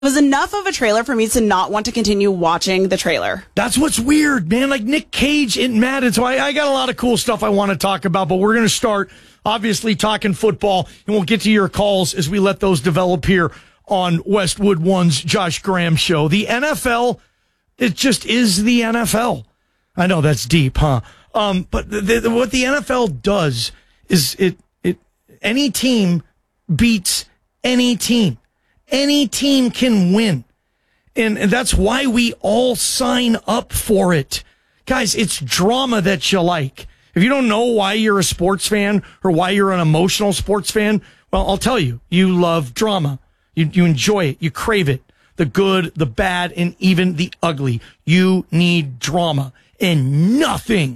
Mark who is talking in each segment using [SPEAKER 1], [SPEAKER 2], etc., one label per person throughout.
[SPEAKER 1] It was enough of a trailer for me to not want to continue watching the trailer.
[SPEAKER 2] That's what's weird, man. Like Nick Cage and Madden. So I got a lot of cool stuff I want to talk about, but we're going to start obviously talking football, and we'll get to your calls as we let those develop here on Westwood One's Josh Graham show. The NFL, it just is the NFL. I know that's deep, huh? But what the NFL does is any team beats any team. Any team can win. And that's why we all sign up for it. Guys, it's drama that you like. If you don't know why you're a sports fan or why you're an emotional sports fan, well, I'll tell you, you love drama. You enjoy it. You crave it. The good, the bad, and even the ugly. You need drama. And nothing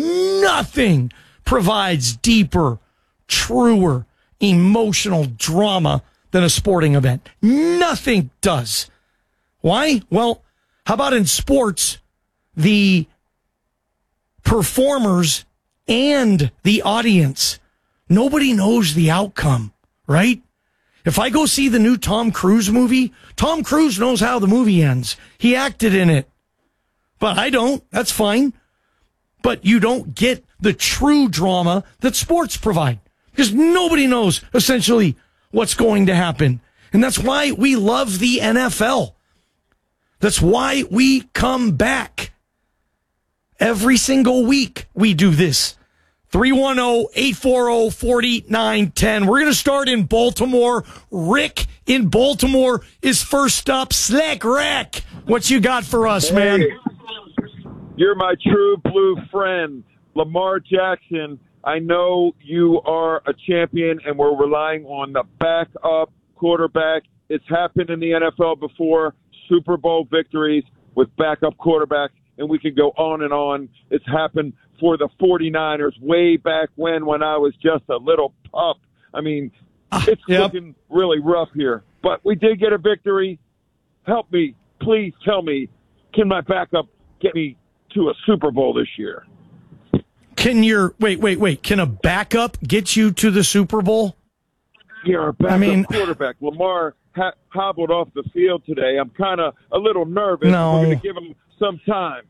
[SPEAKER 2] provides deeper, truer, emotional drama than a sporting event. Nothing does. Why? Well, how about in sports, the performers and the audience, nobody knows the outcome, right? If I go see the new Tom Cruise movie, Tom Cruise knows how the movie ends. He acted in it. But I don't. That's fine. But you don't get the true drama that sports provide because nobody knows essentially what's going to happen. And that's why we love the NFL. That's why we come back. Every single week we do this. 310-840-4910. We're going to start in Baltimore. Rick in Baltimore is first up. Slack Rack, what you got for us, man?
[SPEAKER 3] You're my true blue friend, Lamar Jackson. I know you are a champion, and we're relying on the backup quarterback. It's happened in the NFL before, Super Bowl victories with backup quarterbacks, and we can go on and on. It's happened for the 49ers way back when I was just a little pup. I mean, it's looking really rough here. But we did get a victory. Help me. Please tell me, can my backup get me to a Super Bowl this year?
[SPEAKER 2] Can your wait? Can a backup get you to the Super Bowl?
[SPEAKER 3] Yeah, our backup quarterback. Lamar hobbled off the field today. I'm kind of a little nervous.
[SPEAKER 2] No.
[SPEAKER 3] We're going to give him some time.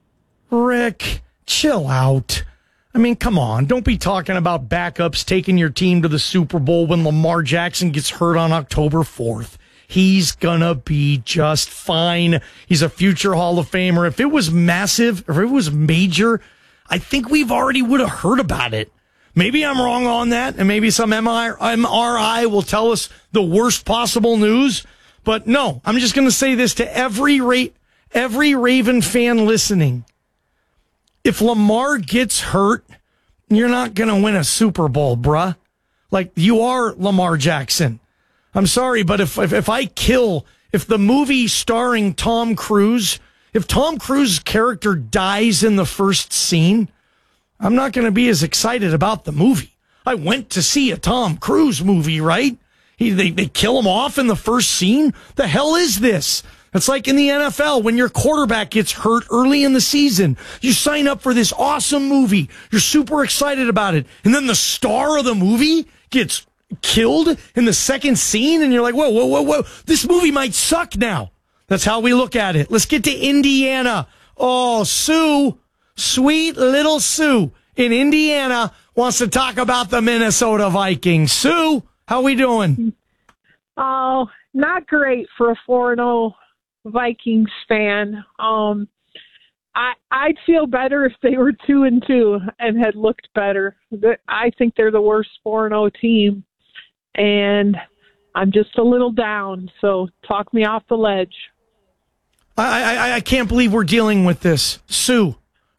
[SPEAKER 2] Rick, chill out. I mean, come on. Don't be talking about backups taking your team to the Super Bowl when Lamar Jackson gets hurt on October 4th. He's going to be just fine. He's a future Hall of Famer. If it was massive, if it was major, I think we've already would have heard about it. Maybe I'm wrong on that, and maybe some MRI will tell us the worst possible news. But no, I'm just going to say this to every Raven fan listening. If Lamar gets hurt, you're not going to win a Super Bowl, bruh. Like, you are Lamar Jackson. I'm sorry, but if the movie starring Tom Cruise, if Tom Cruise's character dies in the first scene, I'm not going to be as excited about the movie. I went to see a Tom Cruise movie, right? They kill him off in the first scene? The hell is this? It's like in the NFL when your quarterback gets hurt early in the season. You sign up for this awesome movie. You're super excited about it. And then the star of the movie gets killed in the second scene, and you're like, whoa. This movie might suck now. That's how we look at it. Let's get to Indiana. Oh, Sue, sweet little Sue in Indiana wants to talk about the Minnesota Vikings. Sue, how we doing?
[SPEAKER 4] Oh, not great for a 4-0 Vikings fan. I'd feel better if they were 2-2 and had looked better. I think they're the worst 4-0 team, and I'm just a little down. So talk me off the ledge.
[SPEAKER 2] I can't believe we're dealing with this, Sue.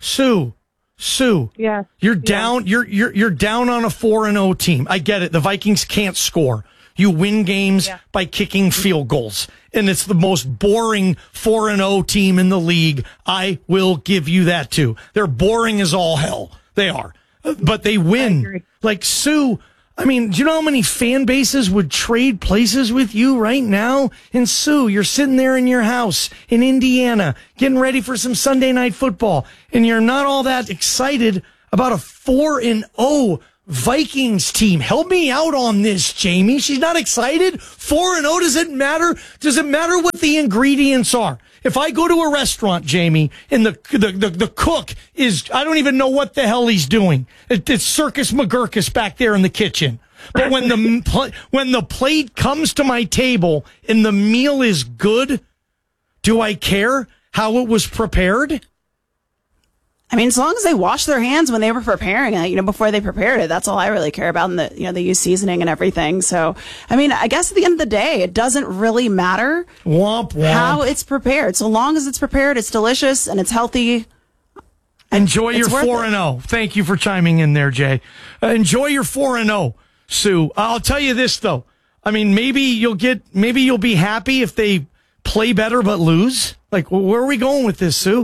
[SPEAKER 4] Yeah,
[SPEAKER 2] you're down. You're down on a 4-0 team. I get it. The Vikings can't score. You win games by kicking field goals, and it's the most boring 4-0 team in the league. I will give you that too. They're boring as all hell. They are, but they win. Like, Sue, I mean, do you know how many fan bases would trade places with you right now? And Sue, you're sitting there in your house in Indiana, getting ready for some Sunday night football, and you're not all that excited about a 4-0 Vikings team. Help me out on this, Jamie. She's not excited. 4-0. Does it matter? Does it matter what the ingredients are? If I go to a restaurant, Jamie, and the cook is, I don't even know what the hell he's doing. It's Circus McGurkus back there in the kitchen. But when the plate comes to my table and the meal is good, do I care how it was prepared?
[SPEAKER 1] I mean, as long as they wash their hands when they were preparing it, before they prepared it, that's all I really care about. And they use seasoning and everything. So, I mean, I guess at the end of the day, it doesn't really matter
[SPEAKER 2] womp, womp.
[SPEAKER 1] how it's prepared. So long as it's prepared, it's delicious and it's healthy.
[SPEAKER 2] Enjoy your 4-0. Thank you for chiming in there, Jay. Enjoy your 4-0, Sue. I'll tell you this though. I mean, maybe you'll be happy if they play better but lose. Like, where are we going with this, Sue?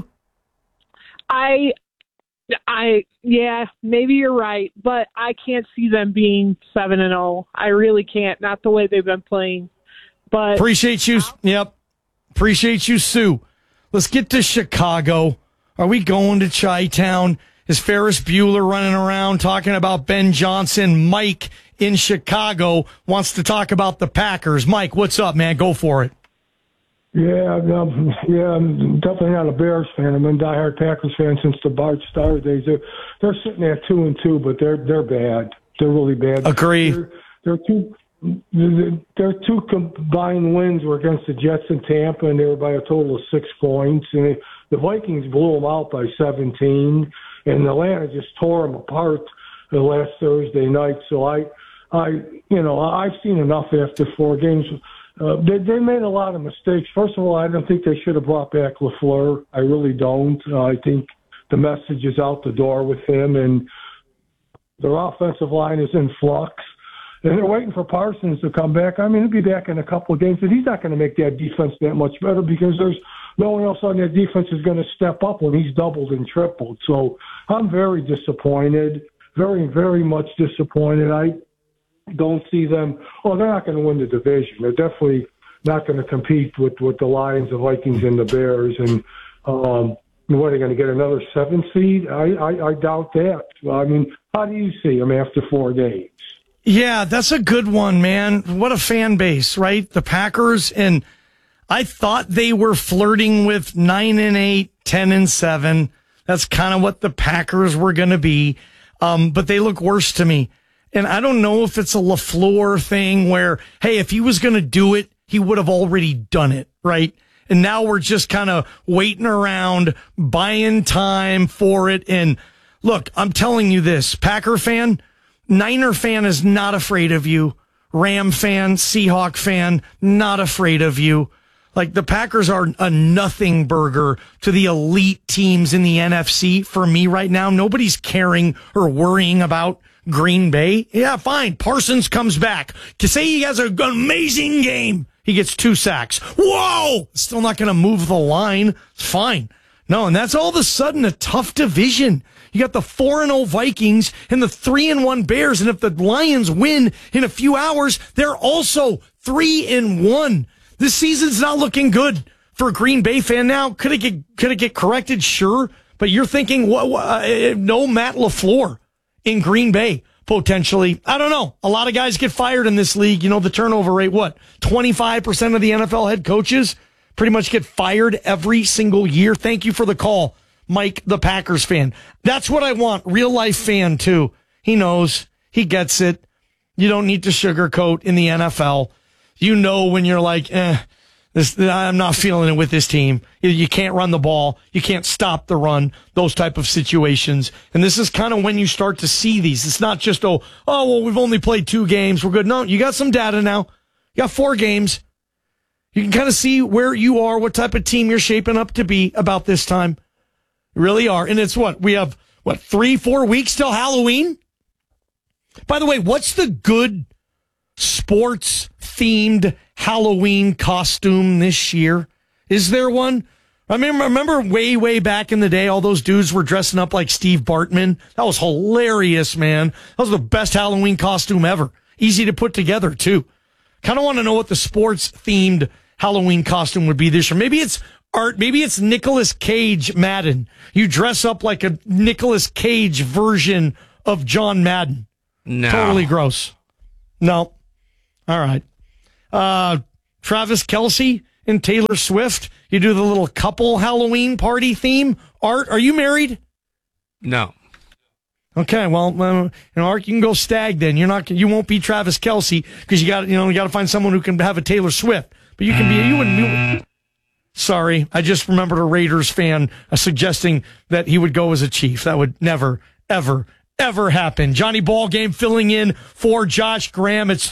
[SPEAKER 4] Yeah, maybe you're right, but I can't see them being 7-0. I really can't. Not the way they've been playing. But
[SPEAKER 2] appreciate you. Yep. Appreciate you, Sue. Let's get to Chicago. Are we going to Chi-Town? Is Ferris Bueller running around talking about Ben Johnson? Mike in Chicago wants to talk about the Packers. Mike, what's up, man? Go for it.
[SPEAKER 5] Yeah, I'm definitely not a Bears fan. I've been a diehard Packers fan since the Bart Starr days. They're sitting at 2-2, but they're bad. They're really bad.
[SPEAKER 2] Agree.
[SPEAKER 5] Their two combined wins were against the Jets and Tampa, and they were by a total of 6 points. And the Vikings blew them out by 17, and Atlanta just tore them apart the last Thursday night. So I've seen enough after 4 games. They made a lot of mistakes. First of all, I don't think they should have brought back LaFleur. I really don't. I think the message is out the door with him, and their offensive line is in flux. And they're waiting for Parsons to come back. I mean, he'll be back in a couple of games, but he's not going to make that defense that much better because there's no one else on that defense is going to step up when he's doubled and tripled. So I'm very disappointed, very, very much disappointed. I don't see them. Well, they're not going to win the division. They're definitely not going to compete with the Lions, the Vikings, and the Bears. And what, are they going to get another 7 seed? I doubt that. I mean, how do you see them after 4 games?
[SPEAKER 2] Yeah, that's a good one, man. What a fan base, right? The Packers, and I thought they were flirting with 9-8, 10-7. That's kind of what the Packers were going to be. But they look worse to me. And I don't know if it's a LaFleur thing where, hey, if he was going to do it, he would have already done it, right? And now we're just kind of waiting around, buying time for it. And look, I'm telling you this, Packer fan, Niner fan is not afraid of you. Ram fan, Seahawk fan, not afraid of you. Like, the Packers are a nothing burger to the elite teams in the NFC for me right now. Nobody's caring or worrying about Green Bay. Yeah, fine. Parsons comes back to say he has an amazing game. He gets 2 sacks. Whoa! Still not going to move the line. It's fine. No, and that's all of a sudden a tough division. You got the 4-0 Vikings and the 3-1 Bears. And if the Lions win in a few hours, they're also 3-1. This season's not looking good for a Green Bay fan now. Could it get corrected? Sure. But you're thinking, no Matt LaFleur in Green Bay, potentially. I don't know. A lot of guys get fired in this league. You know, the turnover rate, 25% of the NFL head coaches pretty much get fired every single year. Thank you for the call, Mike, the Packers fan. That's what I want. Real life fan, too. He knows. He gets it. You don't need to sugarcoat in the NFL. You know when you're like, I'm not feeling it with this team. You can't run the ball. You can't stop the run, those type of situations. And this is kind of when you start to see these. It's not just, well, we've only played 2 games. We're good. No, you got some data now. You got 4 games. You can kind of see where you are, what type of team you're shaping up to be about this time. You really are. And it's we have 3-4 weeks till Halloween? By the way, what's the good sports themed Halloween costume this year? Is there one? I mean, remember way back in the day, all those dudes were dressing up like Steve Bartman. That was hilarious, man. That was the best Halloween costume ever. Easy to put together, too. Kind of want to know what the sports themed Halloween costume would be this year. Maybe it's art. Maybe it's Nicolas Cage Madden. You dress up like a Nicolas Cage version of John Madden.
[SPEAKER 6] No.
[SPEAKER 2] Totally gross. No. All right. Travis Kelce and Taylor Swift. You do the little couple Halloween party theme. Art, are you married?
[SPEAKER 6] No.
[SPEAKER 2] Okay, well, Art, you can go stag then. You won't be Travis Kelce because you got to find someone who can have a Taylor Swift. But you can be you. Sorry, I just remembered a Raiders fan suggesting that he would go as a Chief. That would never, ever, ever happen. Johnny Ballgame filling in for Josh Graham. It's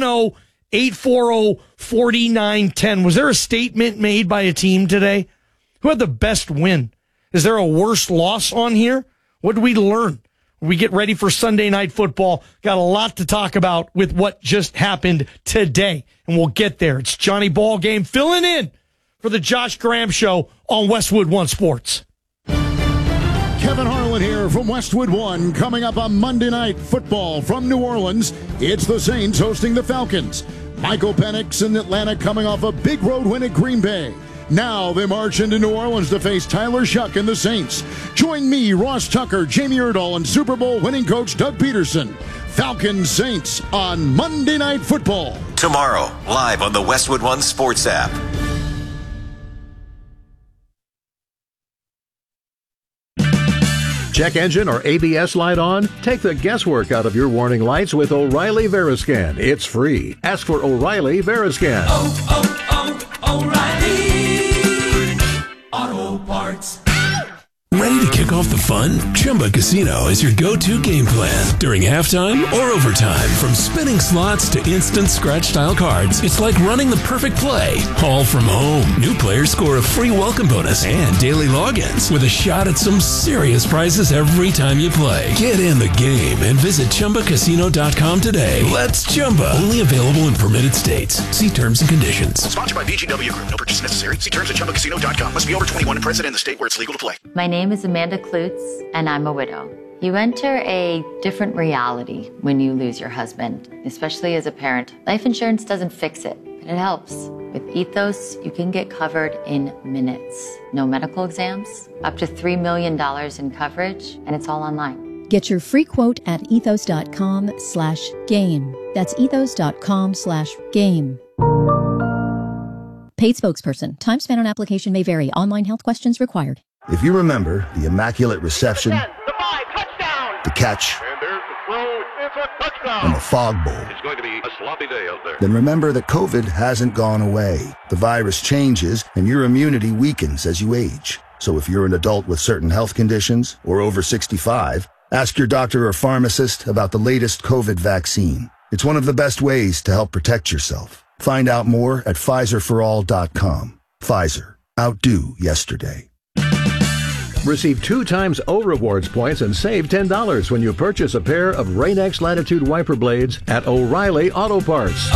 [SPEAKER 2] 310-840-4910. Was there a statement made by a team today? Who had the best win? Is there a worse loss on here? What did we learn? We get ready for Sunday Night Football. Got a lot to talk about with what just happened today, and we'll get there. It's Johnny Ballgame filling in for the Josh Graham Show on Westwood One Sports.
[SPEAKER 7] Kevin Harlan here from Westwood One. Coming up on Monday Night Football from New Orleans, it's the Saints hosting the Falcons. Michael Penix in Atlanta coming off a big road win at Green Bay. Now they march into New Orleans to face Tyler Shuck and the Saints. Join me, Ross Tucker, Jamie Erdahl, and Super Bowl winning coach Doug Peterson. Falcons Saints on Monday Night Football.
[SPEAKER 8] Tomorrow, live on the Westwood One Sports app.
[SPEAKER 9] Check engine or ABS light on? Take the guesswork out of your warning lights with O'Reilly Veriscan. It's free. Ask for O'Reilly Veriscan.
[SPEAKER 10] O'Reilly Auto Parts. Ready to kick off the fun? Chumba Casino is your go-to game plan during halftime or overtime. From spinning slots to instant scratch-style cards, it's like running the perfect play, all from home. New players score a free welcome bonus and daily logins with a shot at some serious prizes every time you play. Get in the game and visit ChumbaCasino.com today. Let's Chumba. Only available in permitted states. See terms and conditions.
[SPEAKER 11] Sponsored by VGW Group. No purchase necessary. See terms at ChumbaCasino.com. Must be over 21 and present in the state where it's legal to play.
[SPEAKER 12] My name is Amanda Klutz, and I'm a widow. You enter a different reality when you lose your husband, especially as a parent. Life insurance doesn't fix it, but it helps. With Ethos, you can get covered in minutes. No medical exams, up to $3 million in coverage, and it's all online.
[SPEAKER 13] Get your free quote at ethos.com/game. That's ethos.com/game. Paid spokesperson. Time spent on application may vary. Online health questions required.
[SPEAKER 14] If you remember the immaculate reception, the catch, and the fog bowl,
[SPEAKER 15] it's going to be a sloppy day out there.
[SPEAKER 14] Then remember that COVID hasn't gone away. The virus changes, and your immunity weakens as you age. So if you're an adult with certain health conditions or over 65, ask your doctor or pharmacist about the latest COVID vaccine. It's one of the best ways to help protect yourself. Find out more at PfizerForAll.com. Pfizer. Outdo yesterday.
[SPEAKER 9] Receive 2 times O Rewards points and save $10 when you purchase a pair of Rain-X Latitude wiper blades at O'Reilly Auto Parts.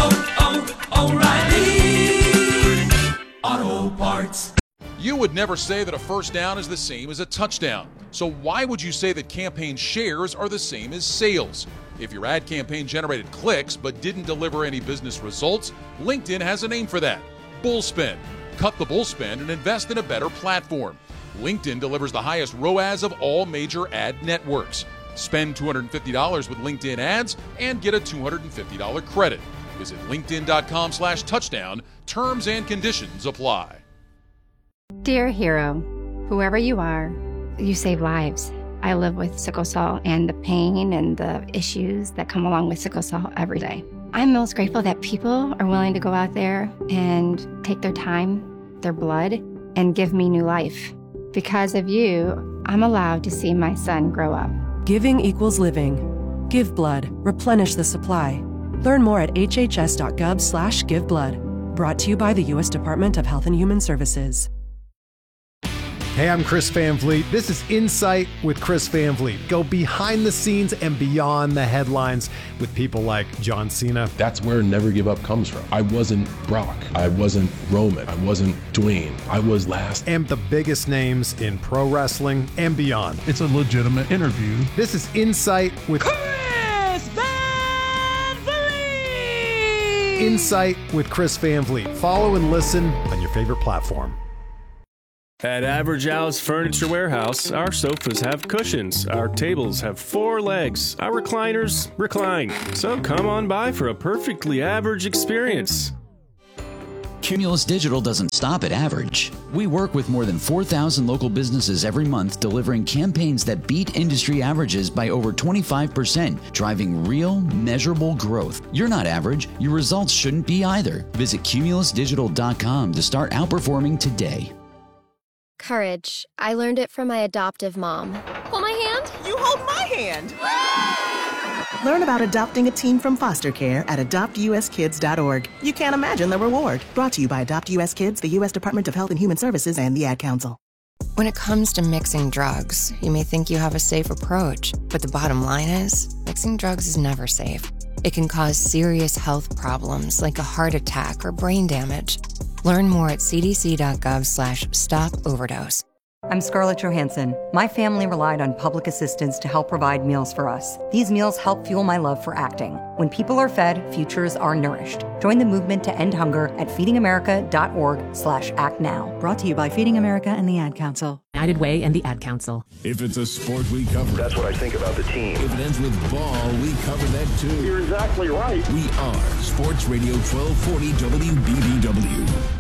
[SPEAKER 10] O'Reilly Auto Parts.
[SPEAKER 16] You would never say that a first down is the same as a touchdown. So why would you say that campaign shares are the same as sales? If your ad campaign generated clicks but didn't deliver any business results, LinkedIn has a name for that. Bullspend. Cut the bullspend and invest in a better platform. LinkedIn delivers the highest ROAS of all major ad networks. Spend $250 with LinkedIn ads and get a $250 credit. Visit linkedin.com/touchdown. Terms and conditions apply.
[SPEAKER 17] Dear hero, whoever you are, you save lives. I live with sickle cell and the pain and the issues that come along with sickle cell every day. I'm most grateful that people are willing to go out there and take their time, their blood, and give me new life. Because of you, I'm allowed to see my son grow up.
[SPEAKER 18] Giving equals living. Give blood. Replenish the supply. Learn more at hhs.gov/giveblood. Brought to you by the U.S. Department of Health and Human Services.
[SPEAKER 19] Hey, I'm Chris Van Vliet. This is Insight with Chris Van Vliet. Go behind the scenes and beyond the headlines with people like John Cena.
[SPEAKER 20] That's where Never Give Up comes from. I wasn't Brock. I wasn't Roman. I wasn't Dwayne. I was last.
[SPEAKER 19] And the biggest names in pro wrestling and beyond.
[SPEAKER 21] It's a legitimate interview.
[SPEAKER 19] This is Insight with
[SPEAKER 22] Chris Van Vliet.
[SPEAKER 19] Insight with Chris Van Vliet. Follow and listen on your favorite platform.
[SPEAKER 6] At Average Al's Furniture Warehouse, our sofas have cushions, our tables have 4 legs, our recliners recline. So come on by for a perfectly average experience.
[SPEAKER 21] Cumulus Digital doesn't stop at average. We work with more than 4,000 local businesses every month, delivering campaigns that beat industry averages by over 25%, driving real, measurable growth. You're not average. Your results shouldn't be either. Visit cumulusdigital.com to start outperforming today.
[SPEAKER 23] Courage. I learned it from my adoptive mom. Hold my hand.
[SPEAKER 24] You hold my hand.
[SPEAKER 25] Learn about adopting a teen from foster care at adoptuskids.org. You can't imagine the reward. Brought to you by Adopt US Kids, the U.S. Department of Health and Human Services, and the Ad Council.
[SPEAKER 26] When it comes to mixing drugs, you may think you have a safe approach, but the bottom line is, mixing drugs is never safe. It can cause serious health problems like a heart attack or brain damage. Learn more at cdc.gov/stop-overdose.
[SPEAKER 27] I'm Scarlett Johansson. My family relied on public assistance to help provide meals for us. These meals help fuel my love for acting. When people are fed, futures are nourished. Join the movement to end hunger at feedingamerica.org/actnow.
[SPEAKER 28] Brought to you by Feeding America and the Ad Council.
[SPEAKER 29] United Way and the Ad Council.
[SPEAKER 15] If it's a sport, we cover it.
[SPEAKER 30] That's what I think about the team.
[SPEAKER 15] If it ends with ball, we cover that too.
[SPEAKER 30] You're exactly right.
[SPEAKER 15] We are Sports Radio 1240 WBBW.